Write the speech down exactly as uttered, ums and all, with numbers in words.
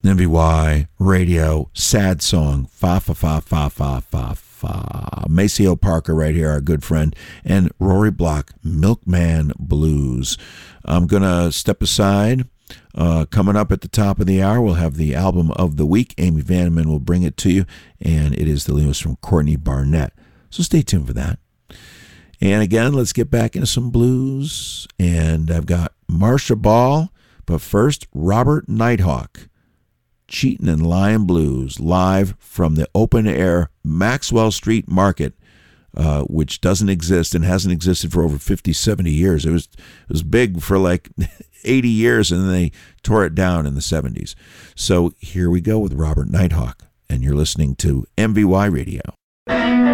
M V Y Radio, sad song, fa fa fa fa fa fa fa. Maceo Parker right here, our good friend, and Rory Block, Milkman Blues. I'm going to step aside. Uh, coming up at the top of the hour, we'll have the album of the week. Amy Vandeman will bring it to you, and it is the news from Courtney Barnett. So stay tuned for that. And again, let's get back into some blues. And I've got Marcia Ball, but first, Robert Nighthawk. Cheatin' and Lyin' Blues, live from the open-air Maxwell Street Market, uh, which doesn't exist and hasn't existed for over fifty, seventy years. It was it was big for like eighty years, and then they tore it down in the seventies. So here we go with Robert Nighthawk, and you're listening to M V Y Radio.